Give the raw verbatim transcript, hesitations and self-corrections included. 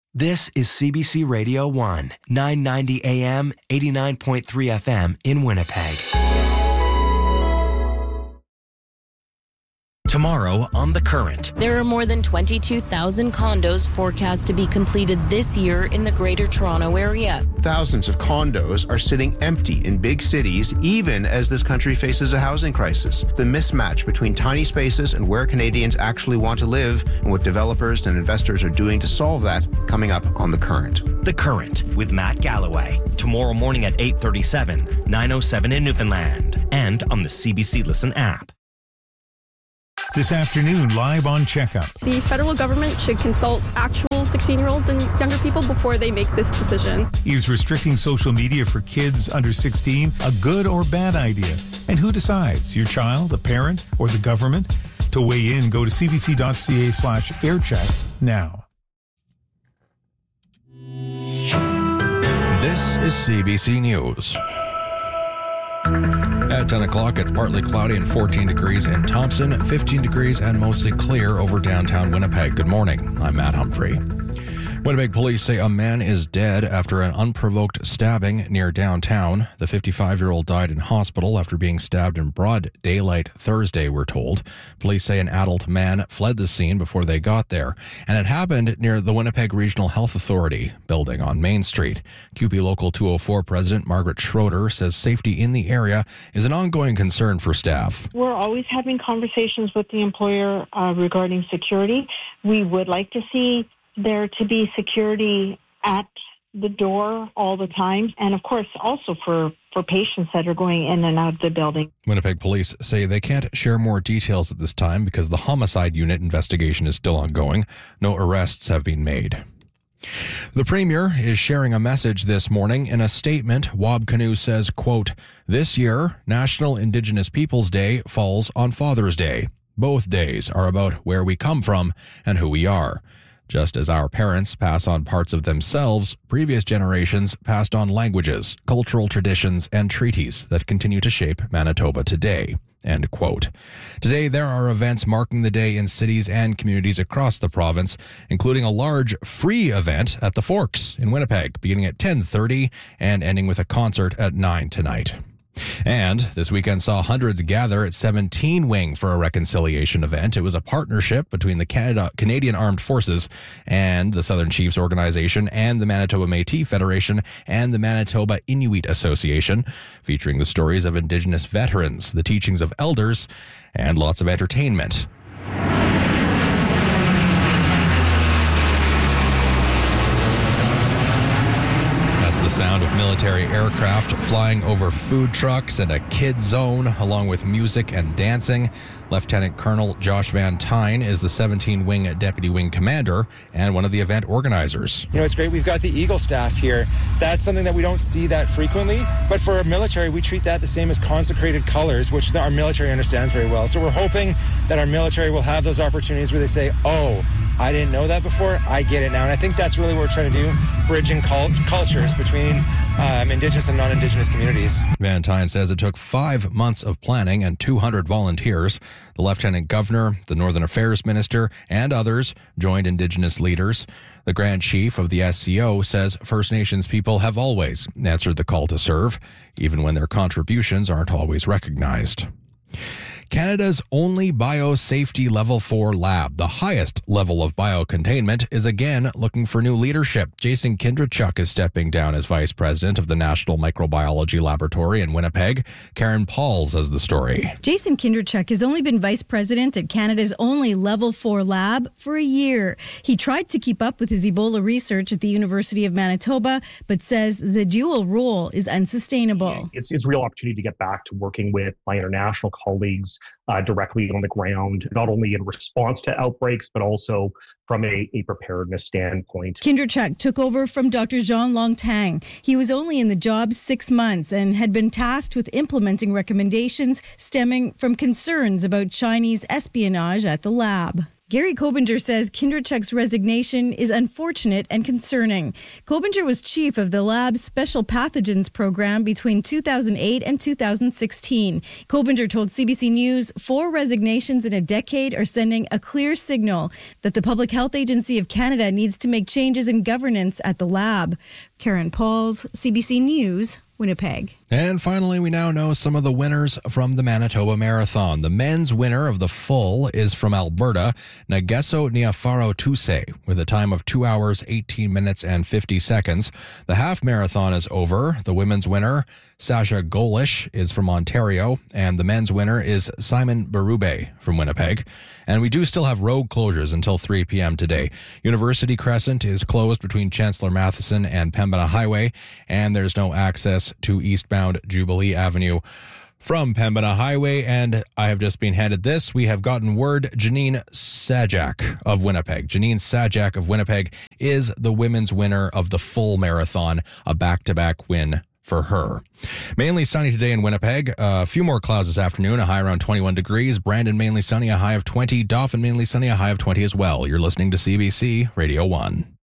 This is C B C Radio one, nine ninety A M, eighty-nine point three F M in Winnipeg. Tomorrow on The Current. There are more than twenty-two thousand condos forecast to be completed this year in the Greater Toronto Area. Thousands of condos are sitting empty in big cities, even as this country faces a housing crisis. The mismatch between tiny spaces and where Canadians actually want to live, and what developers and investors are doing to solve that, coming up on The Current. The Current with Matt Galloway. Tomorrow morning at eight thirty-seven, nine oh seven in Newfoundland, and on the C B C Listen app. This afternoon, live on Checkup. The federal government should consult actual sixteen-year-olds and younger people before they make this decision. Is restricting social media for kids under sixteen a good or bad idea? And who decides, your child, a parent, or the government? To weigh in, go to cbc.ca slash aircheck now. This is C B C News. At ten o'clock, it's partly cloudy and fourteen degrees in Thompson, fifteen degrees and mostly clear over downtown Winnipeg. Good morning. I'm Matt Humphrey. Winnipeg police say a man is dead after an unprovoked stabbing near downtown. The fifty-five-year-old died in hospital after being stabbed in broad daylight Thursday, we're told. Police say an adult man fled the scene before they got there, and it happened near the Winnipeg Regional Health Authority building on Main Street. Q P Local two oh four President Margaret Schroeder says safety in the area is an ongoing concern for staff. We're always having conversations with the employer uh, regarding security. We would like to see there to be security at the door all the time, and of course also for, for patients that are going in and out of the building. Winnipeg police say they can't share more details at this time because the homicide unit investigation is still ongoing. No arrests have been made. The Premier is sharing a message this morning. In a statement, Wab Kinew says, quote, "This year, National Indigenous Peoples Day falls on Father's Day. Both days are about where we come from and who we are. Just as our parents pass on parts of themselves, previous generations passed on languages, cultural traditions, and treaties that continue to shape Manitoba today." End quote. Today, there are events marking the day in cities and communities across the province, including a large free event at the Forks in Winnipeg, beginning at ten thirty and ending with a concert at nine tonight. And this weekend saw hundreds gather at seventeen Wing for a reconciliation event. It was a partnership between the Canada, Canadian Armed Forces and the Southern Chiefs Organization and the Manitoba Métis Federation and the Manitoba Inuit Association, featuring the stories of Indigenous veterans, the teachings of elders, and lots of entertainment. The sound of military aircraft flying over food trucks and a kid zone, along with music and dancing. Lieutenant Colonel Josh Van Tyne is the seventeen Wing Deputy Wing Commander and one of the event organizers. You know, it's great. We've got the Eagle staff here. That's something that we don't see that frequently. But for our military, we treat that the same as consecrated colors, which our military understands very well. So we're hoping that our military will have those opportunities where they say, oh, I didn't know that before. I get it now. And I think that's really what we're trying to do, bridging cult- cultures between um, Indigenous and non-Indigenous communities. Van Tyne says it took five months of planning and two hundred volunteers. The Lieutenant Governor, the Northern Affairs Minister, and others joined Indigenous leaders. The Grand Chief of the S C O says First Nations people have always answered the call to serve, even when their contributions aren't always recognized. Canada's only biosafety level four lab, the highest level of biocontainment, is again looking for new leadership. Jason Kindrachuk is stepping down as vice president of the National Microbiology Laboratory in Winnipeg. Karen Pauls has the story. Jason Kindrachuk has only been vice president at Canada's only level four lab for a year. He tried to keep up with his Ebola research at the University of Manitoba, but says the dual role is unsustainable. It's, it's a real opportunity to get back to working with my international colleagues Uh, directly on the ground, not only in response to outbreaks, but also from a, a preparedness standpoint. Kindrachuk took over from Doctor Jean Longtang. He was only in the job six months and had been tasked with implementing recommendations stemming from concerns about Chinese espionage at the lab. Gary Kobinger says Kinderchuk's resignation is unfortunate and concerning. Kobinger was chief of the lab's special pathogens program between two thousand eight and two thousand sixteen. Kobinger told C B C News four resignations in a decade are sending a clear signal that the Public Health Agency of Canada needs to make changes in governance at the lab. Karen Pauls, C B C News, Winnipeg. And finally, we now know some of the winners from the Manitoba Marathon. The men's winner of the full is from Alberta, Nageso Niafaro Tuse, with a time of two hours, eighteen minutes, and fifty seconds. The half marathon is over. The women's winner, Sasha Golish, is from Ontario, and the men's winner is Simon Berube from Winnipeg. And we do still have road closures until three p.m. today. University Crescent is closed between Chancellor Matheson and Pembina Highway, and there's no access to eastbound Jubilee Avenue from Pembina Highway. And I have just been handed this. We have gotten word Janine Sajak of Winnipeg. Janine Sajak of Winnipeg is the women's winner of the full marathon, a back-to-back win for her. Mainly sunny today in Winnipeg. A few more clouds this afternoon, a high around twenty-one degrees. Brandon mainly sunny, a high of twenty. Dauphin mainly sunny, a high of twenty as well. You're listening to C B C Radio one.